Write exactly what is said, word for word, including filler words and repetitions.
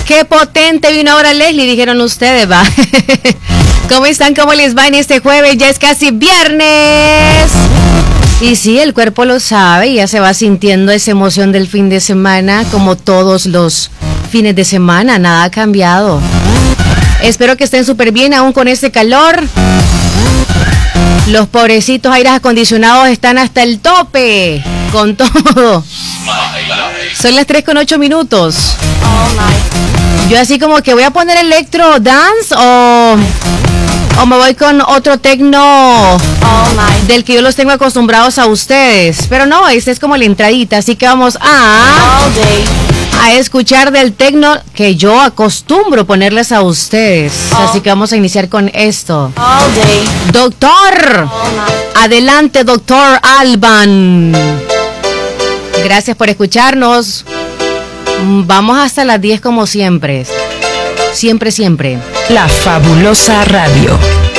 Qué potente vino ahora Leslie, dijeron ustedes, va. ¿Cómo están? ¿Cómo les va en este jueves? Ya es casi viernes. Y sí, el cuerpo lo sabe, ya se va sintiendo esa emoción del fin de semana, como todos los fines de semana, nada ha cambiado. Espero que estén súper bien aún con este calor. Los pobrecitos aires acondicionados están hasta el tope, con todo. Son las tres con ocho minutos. Yo así como que voy a poner electro dance o... O me voy con otro tecno del que yo los tengo acostumbrados a ustedes. Pero no, esta es como la entradita, así que vamos a, a escuchar del tecno que yo acostumbro ponerles a ustedes. Así que vamos a iniciar con esto. Doctor, adelante, doctor Alban. Gracias por escucharnos. Vamos hasta las diez como siempre. Siempre, siempre. La Fabulosa Radio.